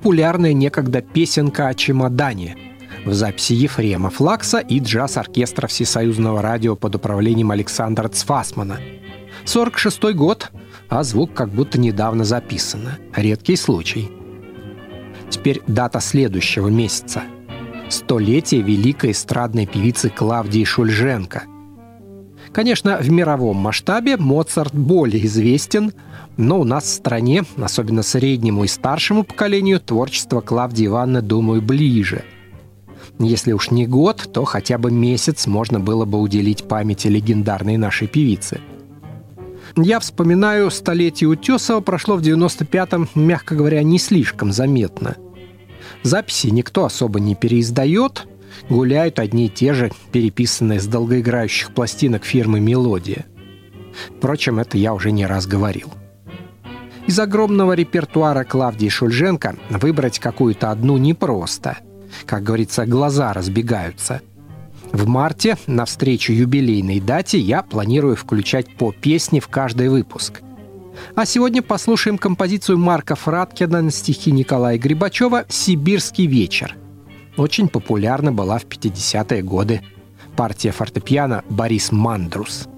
популярная некогда песенка о чемодане в записи Ефрема Флакса и джаз-оркестра Всесоюзного радио под управлением Александра Цфасмана. 46-й год, а звук как будто недавно записано. Редкий случай. Теперь дата следующего месяца. 100-летие великой эстрадной певицы Клавдии Шульженко. Конечно, в мировом масштабе Моцарт более известен, но у нас в стране, особенно среднему и старшему поколению, творчество Клавдии Ивановны, думаю, ближе. Если уж не год, то хотя бы месяц можно было бы уделить памяти легендарной нашей певицы. Я вспоминаю, столетие Утесова прошло в 95-м, мягко говоря, не слишком заметно. Записи никто особо не переиздает, гуляют одни и те же, переписанные с долгоиграющих пластинок фирмы «Мелодия». Впрочем, это я уже не раз говорил. Из огромного репертуара Клавдии Шульженко выбрать какую-то одну непросто. Как говорится, глаза разбегаются. В марте, на встречу юбилейной дате, я планирую включать по песне в каждый выпуск. А сегодня послушаем композицию Марка Фраткина на стихи Николая Грибачева «Сибирский вечер». Очень популярна была в 50-е годы. Партия фортепиано Борис Мандрус.